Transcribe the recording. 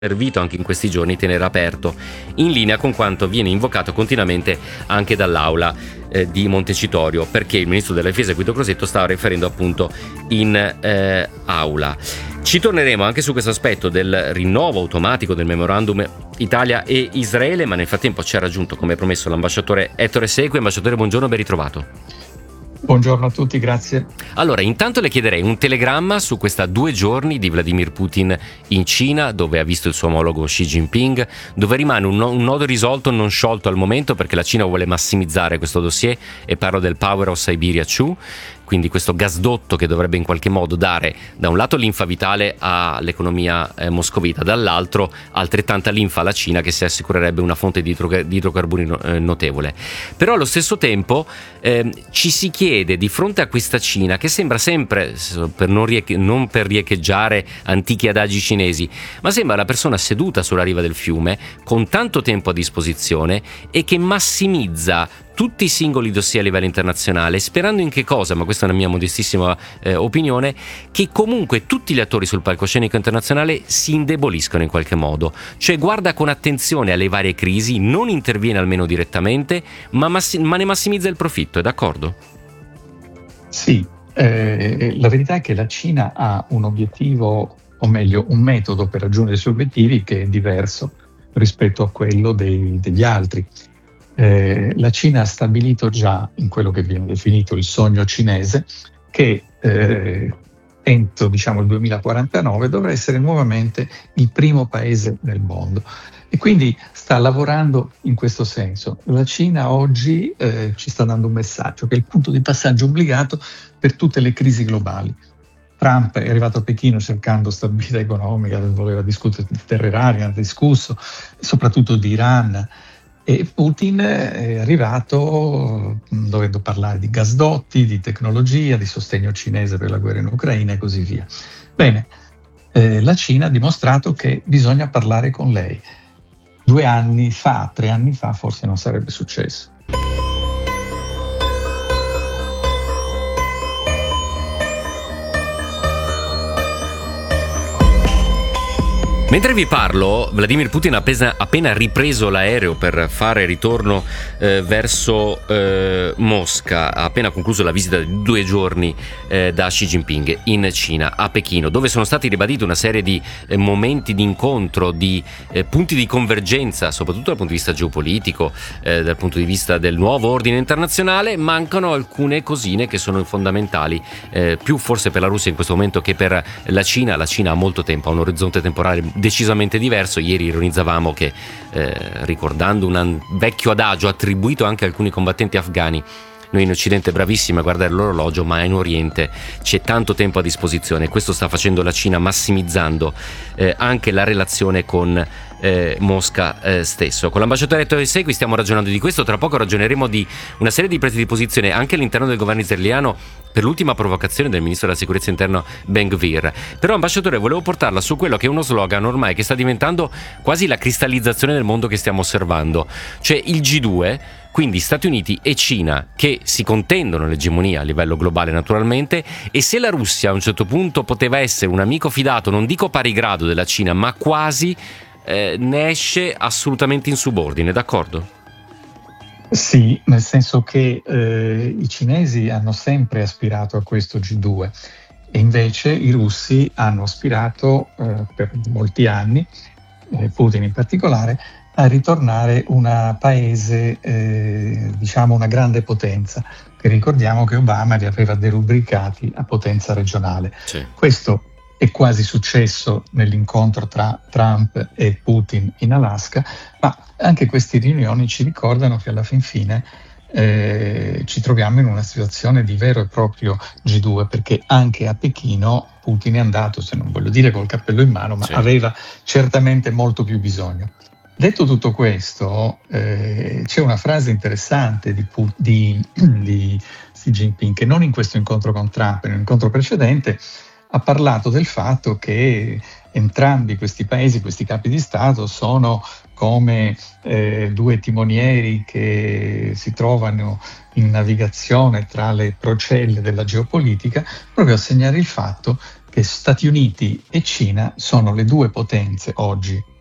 servito anche in questi giorni tenere aperto, in linea con quanto viene invocato continuamente anche dall'aula di Montecitorio, perché il ministro della difesa Guido Crosetto stava riferendo appunto in aula. Ci torneremo anche su questo aspetto del rinnovo automatico del memorandum Italia e Israele, ma nel frattempo ci ha raggiunto, come promesso, l'ambasciatore Ettore Sequi. Ambasciatore, buongiorno, ben ritrovato. Buongiorno a tutti, grazie. Allora, intanto le chiederei un telegramma su questa 2 giorni di Vladimir Putin in Cina, dove ha visto il suo omologo Xi Jinping, dove rimane un nodo risolto, non sciolto al momento, perché la Cina vuole massimizzare questo dossier, e parlo del Power of Siberia 2, quindi questo gasdotto che dovrebbe in qualche modo dare da un lato linfa vitale all'economia moscovita, dall'altro altrettanta linfa alla Cina, che si assicurerebbe una fonte di idrocarburi notevole. Però allo stesso tempo ci si chiede, di fronte a questa Cina che sembra sempre, non per riecheggiare antichi adagi cinesi, ma sembra una persona seduta sulla riva del fiume con tanto tempo a disposizione e che massimizza tutti i singoli dossier a livello internazionale, sperando in che cosa, ma questa è una mia modestissima opinione, che comunque tutti gli attori sul palcoscenico internazionale si indeboliscono in qualche modo, cioè guarda con attenzione alle varie crisi, non interviene almeno direttamente, ma ne massimizza il profitto, è d'accordo? Sì, la verità è che la Cina ha un obiettivo, o meglio un metodo per raggiungere i suoi obiettivi che è diverso rispetto a quello degli altri. La Cina ha stabilito già, in quello che viene definito il sogno cinese, che entro il 2049 dovrà essere nuovamente il primo paese nel mondo, e quindi sta lavorando in questo senso. La Cina oggi ci sta dando un messaggio che è il punto di passaggio obbligato per tutte le crisi globali. Trump è arrivato a Pechino cercando stabilità economica, voleva discutere di terre rare, ha discusso soprattutto di Iran, e Putin è arrivato dovendo parlare di gasdotti, di tecnologia, di sostegno cinese per la guerra in Ucraina e così via. Bene, la Cina ha dimostrato che bisogna parlare con lei. 2 anni fa, 3 anni fa forse non sarebbe successo. Mentre vi parlo, Vladimir Putin ha appena ripreso l'aereo per fare ritorno verso Mosca, ha appena concluso la visita di 2 giorni da Xi Jinping in Cina, a Pechino, dove sono stati ribaditi una serie di momenti di incontro, di punti di convergenza, soprattutto dal punto di vista geopolitico, dal punto di vista del nuovo ordine internazionale. Mancano alcune cosine che sono fondamentali, più forse per la Russia in questo momento che per la Cina. La Cina ha molto tempo, ha un orizzonte temporale decisamente diverso. Ieri ironizzavamo che, ricordando un vecchio adagio attribuito anche a alcuni combattenti afghani, noi in Occidente bravissimi a guardare l'orologio, ma in Oriente c'è tanto tempo a disposizione. Questo sta facendo la Cina, massimizzando anche la relazione con Mosca stesso. Con l'ambasciatore Ettore Sequi stiamo ragionando di questo. Tra poco ragioneremo di una serie di prese di posizione anche all'interno del governo israeliano per l'ultima provocazione del ministro della sicurezza interno Ben Gvir. Però, ambasciatore, volevo portarla su quello che è uno slogan ormai che sta diventando quasi la cristallizzazione del mondo che stiamo osservando, cioè il G2, quindi Stati Uniti e Cina, che si contendono l'egemonia a livello globale naturalmente, e se la Russia a un certo punto poteva essere un amico fidato, non dico pari grado della Cina, ma quasi, ne esce assolutamente in subordine, d'accordo? Sì, nel senso che i cinesi hanno sempre aspirato a questo G2 e invece i russi hanno aspirato per molti anni, Putin in particolare, a ritornare un paese, una grande potenza, che ricordiamo che Obama li aveva derubricati a potenza regionale. Sì. Questo è quasi successo nell'incontro tra Trump e Putin in Alaska, ma anche queste riunioni ci ricordano che alla fin fine ci troviamo in una situazione di vero e proprio G2, perché anche a Pechino Putin è andato, se non voglio dire col cappello in mano, ma sì, aveva certamente molto più bisogno. Detto tutto questo, c'è una frase interessante di Xi Jinping, che non in questo incontro con Trump, in un incontro precedente, ha parlato del fatto che entrambi questi paesi, questi capi di Stato, sono come 2 timonieri che si trovano in navigazione tra le procelle della geopolitica, proprio a segnare il fatto che Stati Uniti e Cina sono le due potenze oggi